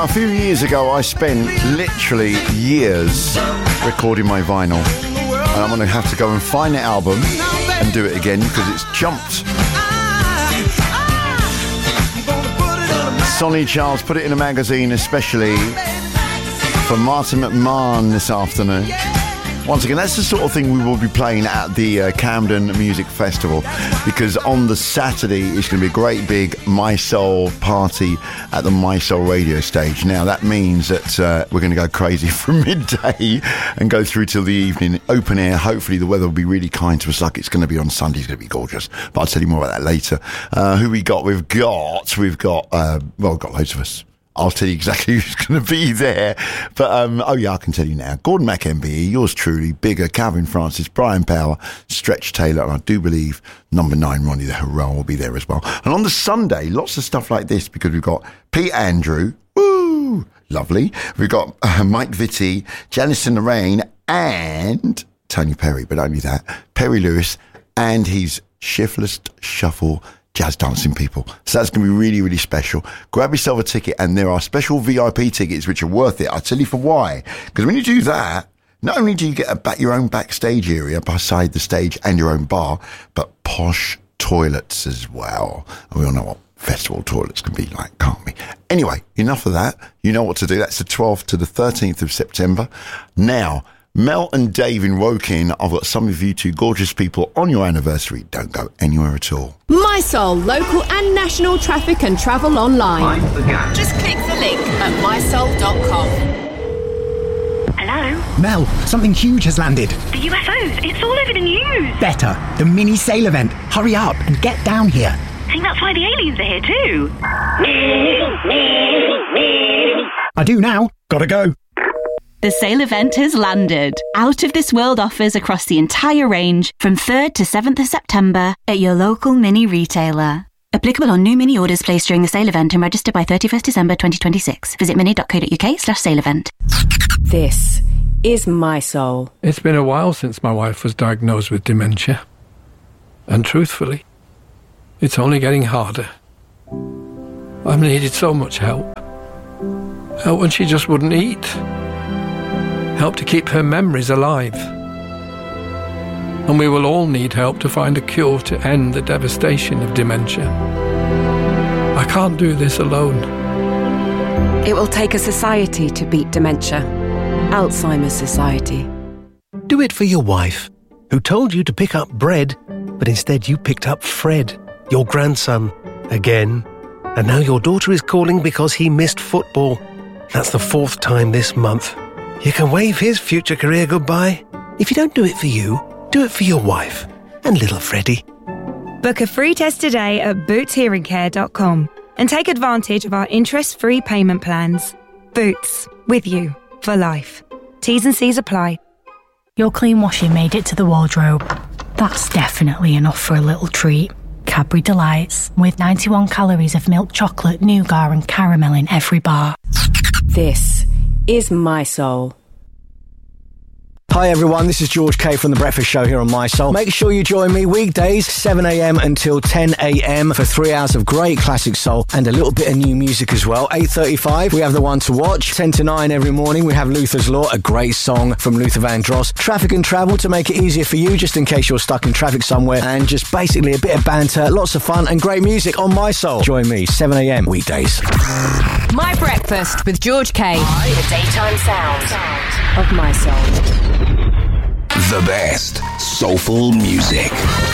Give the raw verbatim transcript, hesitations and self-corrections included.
A few years ago, I spent literally years recording my vinyl, and I'm going to have to go and find the album and do it again because it's jumped. Sonny Charles put it in a magazine especially for Martin McMahon this afternoon. Once again, that's the sort of thing we will be playing at the uh, Camden Music Festival, because on the Saturday it's going to be a great big My Soul party at the My Soul radio stage. Now that means that uh, we're going to go crazy from midday and go through till the evening, open air. Hopefully the weather will be really kind to us like it's going to be on Sunday. It's going to be gorgeous, but I'll tell you more about that later. Uh, who we got? We've got we've got uh, well, we've got loads of us. I'll tell you exactly who's going to be there. But, um, oh yeah, I can tell you now. Gordon Mac M B E, yours truly, Bigger, Calvin Francis, Brian Power, Stretch Taylor, and I do believe number nine, Ronnie the Hurrah, will be there as well. And on the Sunday, lots of stuff like this, because we've got Pete Andrew, woo, lovely. We've got uh, Mike Vitti, Janice in the Rain, and Tony Perry, but only that, Perry Lewis, and his Shiftless Shuffle jazz dancing people. So that's going to be really, really special. Grab yourself a ticket, and there are special V I P tickets which are worth it. I'll tell you for why. Because when you do that, not only do you get a back, your own backstage area beside the stage and your own bar, but posh toilets as well. And we all know what festival toilets can be like, can't we? Anyway, enough of that. You know what to do. That's the twelfth to the thirteenth of September. Now, Mel and Dave in Woking, I've got some of you two gorgeous people on your anniversary. Don't go anywhere at all. My Soul, local and national traffic and travel online. Just click the link at my soul dot com. Hello? Mel, something huge has landed. The U F Os, it's all over the news. Better, the mini sail event. Hurry up and get down here. I think that's why the aliens are here too. I do now. Gotta go. The sale event has landed. Out of This World offers across the entire range from third to seventh of September at your local mini retailer. Applicable on new mini orders placed during the sale event and registered by thirty-first December twenty twenty-six. Visit mini dot co dot uk slash sale event. This is My Soul. It's been a while since my wife was diagnosed with dementia. And truthfully, it's only getting harder. I've needed so much help. Help when she just wouldn't eat. Help to keep her memories alive. And we will all need help to find a cure to end the devastation of dementia. I can't do this alone. It will take a society to beat dementia. Alzheimer's Society. Do it for your wife, who told you to pick up bread, but instead you picked up Fred, your grandson, again. And now your daughter is calling because he missed football. That's the fourth time this month. You can wave his future career goodbye. If you don't do it for you, do it for your wife and little Freddie. Book a free test today at boots hearing care dot com and take advantage of our interest-free payment plans. Boots, with you for life. T's and C's apply. Your clean washing made it to the wardrobe. That's definitely enough for a little treat. Cadbury Delights, with ninety-one calories of milk chocolate, nougat and caramel in every bar. This is My Soul. Hi everyone, this is George K from The Breakfast Show here on My Soul. Make sure you join me weekdays, seven a.m. until ten a.m. for three hours of great classic soul and a little bit of new music as well. eight thirty-five, we have The One to Watch. ten to nine every morning, we have Luther's Law, a great song from Luther Vandross. Traffic and travel to make it easier for you, just in case you're stuck in traffic somewhere. And just basically a bit of banter, lots of fun and great music on My Soul. Join me, seven a.m. weekdays. My Breakfast with George K. The daytime sound of My Soul. The best soulful music.